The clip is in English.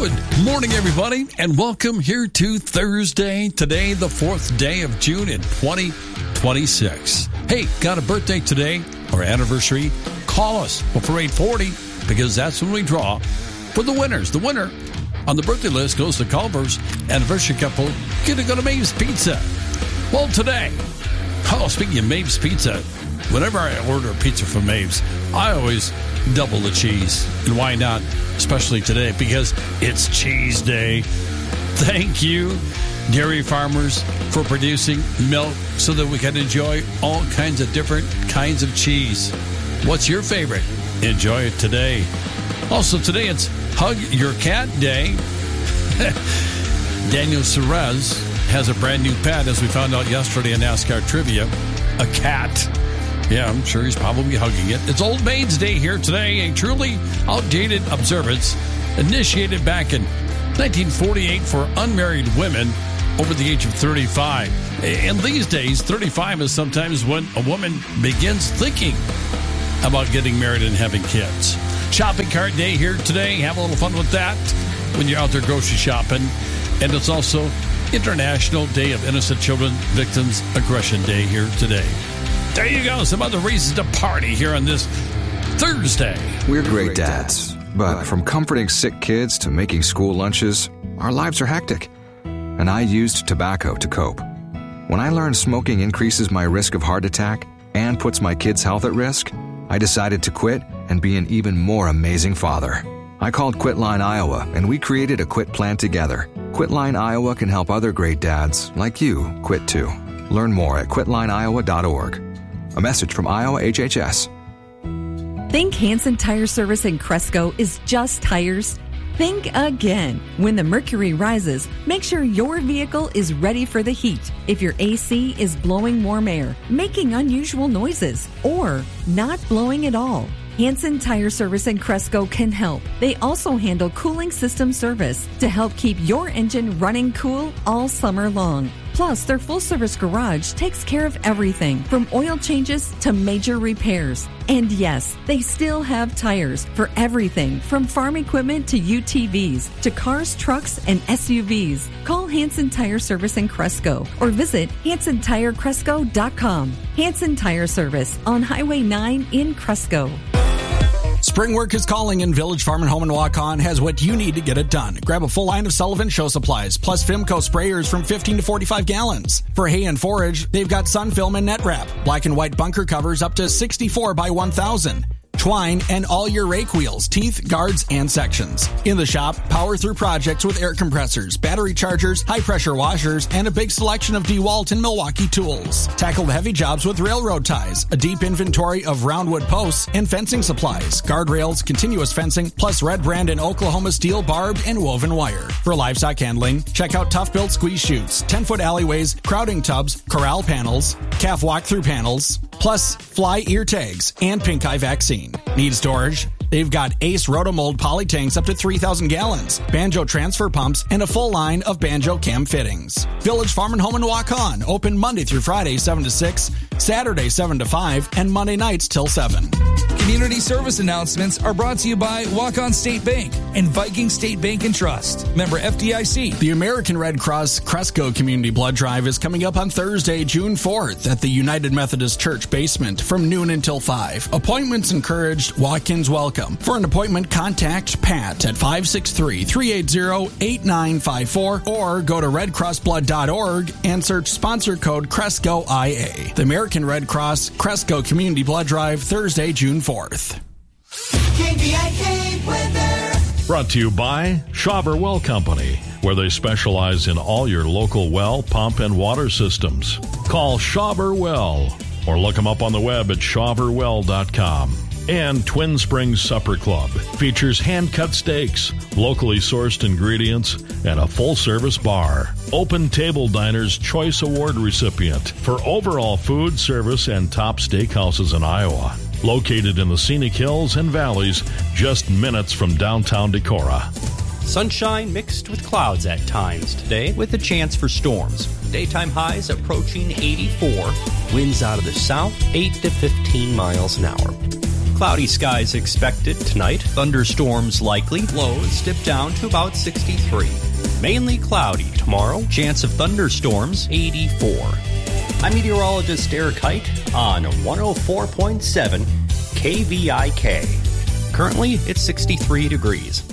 Good morning, everybody, and welcome here to Thursday. Today, the 4th day of June in 2026. Hey, got a birthday today or anniversary? Call us before 8:40 because that's when we draw for the winners. The winner on the birthday list goes to Culver's anniversary couple. Get to go to Maeve's Pizza. Well, today, speaking of Maeve's Pizza, whenever I order a pizza from Maeve's, I always double the cheese. And why not? Especially today, because it's cheese day. Thank you, dairy farmers, for producing milk so that we can enjoy all kinds of different kinds of cheese. What's your favorite? Enjoy it today. Also, today it's Hug Your Cat Day. Daniel Suarez has a brand new pet, as we found out yesterday in NASCAR Trivia, a cat. Yeah, I'm sure he's probably hugging it. It's Old Maids Day here today, a truly outdated observance initiated back in 1948 for unmarried women over the age of 35. And these days, 35 is sometimes when a woman begins thinking about getting married and having kids. Shopping cart day here today. Have a little fun with that when you're out there grocery shopping. And it's also International Day of Innocent Children Victims Aggression Day here today. There you go. Some other reasons to party here on this Thursday. We're great dads, but from comforting sick kids to making school lunches, our lives are hectic. And I used tobacco to cope. When I learned smoking increases my risk of heart attack and puts my kids' health at risk, I decided to quit and be an even more amazing father. I called Quitline Iowa, and we created a quit plan together. Quitline Iowa can help other great dads like you quit too. Learn more at quitlineiowa.org. A message from Iowa HHS. Think Hansen Tire Service in Cresco is just tires? Think again. When the mercury rises, make sure your vehicle is ready for the heat. If your AC is blowing warm air, making unusual noises, or not blowing at all, Hansen Tire Service in Cresco can help. They also handle cooling system service to help keep your engine running cool all summer long. Plus, their full-service garage takes care of everything from oil changes to major repairs. And yes, they still have tires for everything from farm equipment to UTVs to cars, trucks, and SUVs. Call Hansen Tire Service in Cresco or visit HansenTireCresco.com. Hansen Tire Service on Highway 9 in Cresco. Spring work is calling, and Village Farm and Home and Walk-On has what you need to get it done. Grab a full line of Sullivan show supplies, plus Fimco sprayers from 15 to 45 gallons. For hay and forage, they've got sun film and net wrap, black and white bunker covers up to 64 by 1,000. Twine, and all your rake wheels, teeth, guards, and sections. In the shop, power through projects with air compressors, battery chargers, high-pressure washers, and a big selection of DeWalt and Milwaukee tools. Tackle the heavy jobs with railroad ties, a deep inventory of roundwood posts, and fencing supplies, guardrails, continuous fencing, plus Red Brand and Oklahoma steel, barbed, and woven wire. For livestock handling, check out tough-built squeeze chutes, 10-foot alleyways, crowding tubs, corral panels, calf walk-through panels, plus fly ear tags, and pink eye vaccine. Need storage? They've got Ace Rotomold poly tanks up to 3,000 gallons, Banjo transfer pumps, and a full line of Banjo cam fittings. Village Farm and Home and Walk-On, open Monday through Friday 7 to 6, Saturday 7 to 5, and Monday nights till 7. Community service announcements are brought to you by Walk-On State Bank and Viking State Bank and Trust. Member FDIC. The American Red Cross Cresco Community Blood Drive is coming up on Thursday, June 4th at the United Methodist Church basement from noon until 5. Appointments encouraged, walk-ins welcome. For an appointment, contact Pat at 563-380-8954 or go to redcrossblood.org and search sponsor code Cresco IA. The American Red Cross Cresco Community Blood Drive, Thursday, June 4th. KVIK weather. Brought to you by Schauber Well Company, where they specialize in all your local well, pump, and water systems. Call Schauber Well or look them up on the web at schauberwell.com. And Twin Springs Supper Club features hand-cut steaks, locally sourced ingredients, and a full-service bar. Open Table Diner's Choice Award recipient for overall food, service, and top steakhouses in Iowa. Located in the scenic hills and valleys, just minutes from downtown Decorah. Sunshine mixed with clouds at times today with a chance for storms. Daytime highs approaching 84. Winds out of the south, 8 to 15 miles an hour. Cloudy skies expected tonight. Thunderstorms likely. Lows dip down to about 63. Mainly cloudy tomorrow. Chance of thunderstorms 84. I'm meteorologist Eric Height on 104.7 KVIK. Currently, it's 63 degrees.